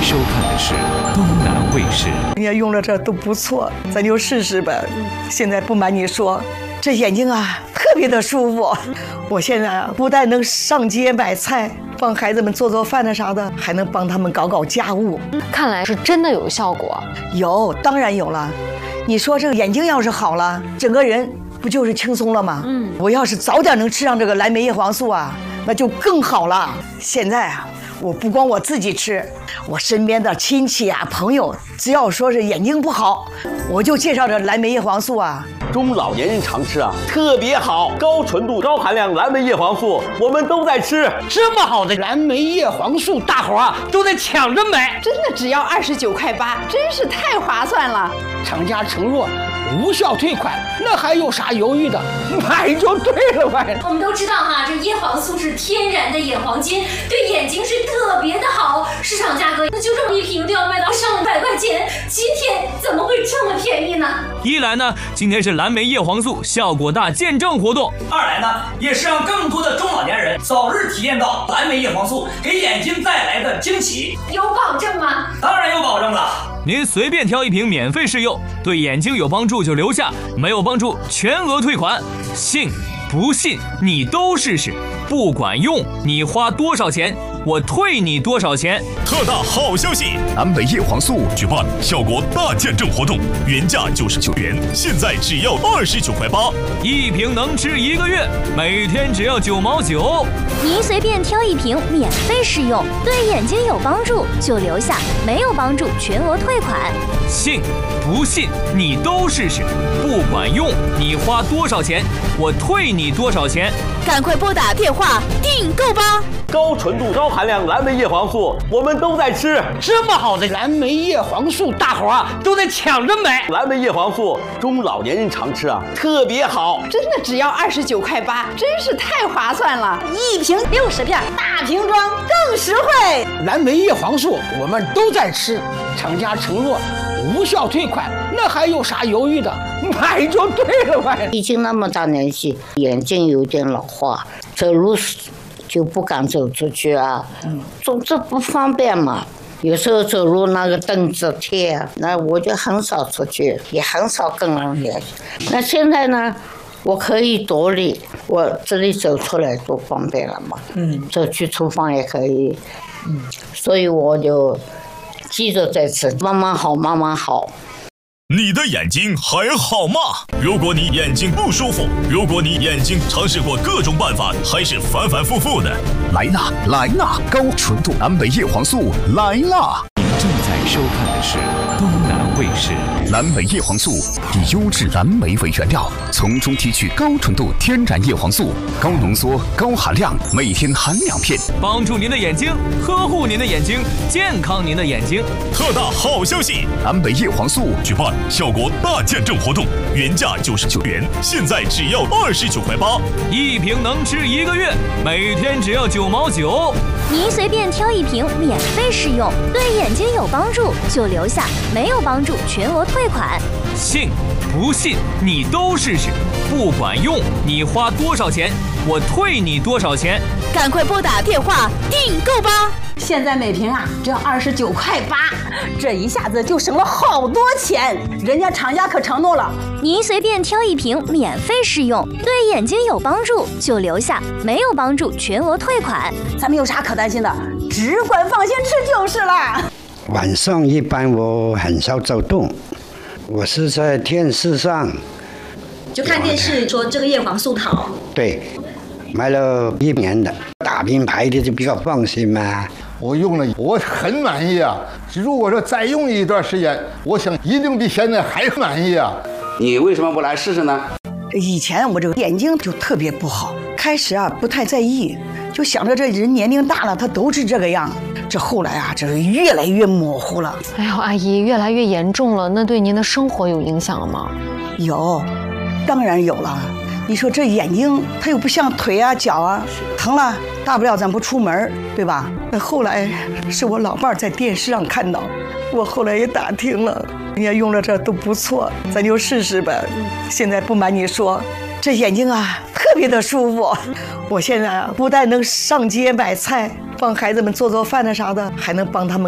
收看的是东南卫视。 人家用了这都不错，咱就试试呗。现在不瞒你说，这眼睛啊特别的舒服。我现在啊不但能上街买菜，帮孩子们做饭的啥的，还能帮他们搞家务。 看来是真的有效果。 有，当然有了。你说这个眼睛要是好了，整个人不就是轻松了吗？我要是早点能吃上这个蓝莓叶黄素啊，那就更好了。现在啊，我不光我自己吃，我身边的亲戚啊、朋友，只要说是眼睛不好，我就介绍这蓝莓叶黄素啊。 中老年人常吃啊，特别好，高纯度、高含量蓝莓叶黄素，我们都在吃。 这么好的蓝莓叶黄素，大伙啊都得抢着买， 真的只要29.8块，真是太划算了。 厂家承诺无效退款，那还有啥犹豫的？买就对了呗。 我们都知道哈，这叶黄素是天然的眼黄金，对眼睛是特别的好。市场价格就这么一瓶都要卖到上100块钱，今天怎么会这么便宜呢？ 一来呢，今天是蓝莓叶黄素效果大见证活动； 二来呢，也是让更多的中老年人早日体验到蓝莓叶黄素给眼睛带来的惊喜。 有保证吗？ 当然有保证了。 您随便挑一瓶免费试用，对眼睛有帮助就留下，没有帮助全额退款。信不信你都试试，不管用你花多少钱，我退你多少钱。 特大好消息！蓝莓叶黄素举办效果大见证活动，原价99元，现在只要29.8块， 一瓶能吃1个月，每天只要9毛9。 您随便挑一瓶免费试用，对眼睛有帮助就留下，没有帮助全额退款。 信不信你都试试，不管用你花多少钱，我退你多少钱。 赶快拨打电话订购吧！ 高纯度、高含量蓝莓叶黄素，我们都在吃。 这么好的蓝莓叶黄素，大伙啊都得抢着买。 蓝莓叶黄素，中老年人常吃啊，特别好。 真的只要29.8块，真是太划算了。一瓶60片，大瓶装更实惠。 蓝莓叶黄素我们都在吃，厂家承诺无效退款，那还有啥犹豫的？买就对了呗。 已经那么大年纪，眼睛有点老化，走路就不敢走出去啊，总之不方便嘛。有时候走路那个凳子贴，那我就很少出去，也很少跟人联系。那现在呢，我可以独立，我这里走出来多方便了嘛。走去厨房也可以。所以我就记着在吃，慢慢好，慢慢好。 你的眼睛还好吗？如果你眼睛不舒服，如果你眼睛尝试过各种办法，还是反反复复的，来啦来啦，高纯度蓝莓叶黄素来啦！ 您正在收看的是东南卫视。 蓝莓叶黄素以优质蓝莓为原料，从中提取高纯度天然叶黄素，高浓缩、高含量，每天含2片， 帮助您的眼睛，呵护您的眼睛，健康您的眼睛。 特大好消息！蓝莓叶黄素举办效果大见证活动，原价99元，现在只要29.8块， 一瓶能吃1个月，每天只要9毛9。 您随便挑一瓶免费试用，对眼睛有帮助就留下，没有帮助全额退款。 信不信你都试试，不管用你花多少钱，我退你多少钱。 赶快拨打电话订购吧！ 现在每瓶啊只要29.8块，这一下子就省了好多钱。人家厂家可承诺了， 您随便挑一瓶免费试用，对眼睛有帮助就留下，没有帮助全额退款。 咱们有啥可担心的？只管放心吃就是了。 晚上一般我很少走动，我是在电视上就看电视说这个叶黄素好。 对，买了1年的大品牌的就比较放心嘛。 我用了，我很满意啊！如果说再用一段时间，我想一定比现在还满意啊！ 你为什么不来试试呢？ 以前我这个眼睛就特别不好，开始啊不太在意，就想着这人年龄大了，他都是这个样。这后来啊，这是越来越模糊了。 哎呦，阿姨，越来越严重了，那对您的生活有影响吗？ 有，当然有了。你说这眼睛它又不像腿啊脚啊，疼了大不了咱不出门，对吧？那后来是我老伴在电视上看到，我后来也打听了，人家用了这都不错，咱就试试呗。现在不瞒你说，这眼睛啊特别的舒服。我现在啊不但能上街买菜，帮孩子们做饭的啥的，还能帮他们